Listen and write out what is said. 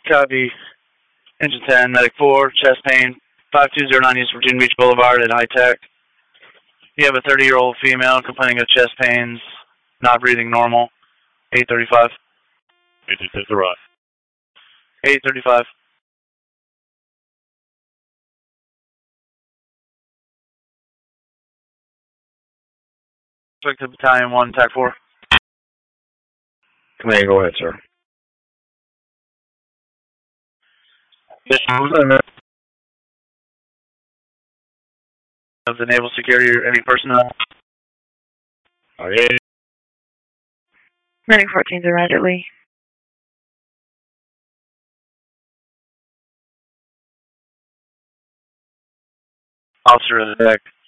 Copy. Engine 10, Medic 4, chest pain, 5209 East Virginia Beach Boulevard at High Tech. You have a 30-year-old female complaining of chest pains, not breathing normal. 835. Engine 10 to arrive. 835. Respect to Battalion 1, TAC 4. Command, go ahead, sir. Of the Naval Security or any personnel. Okay. Medic 14's arrived at Lee. Officer of the deck.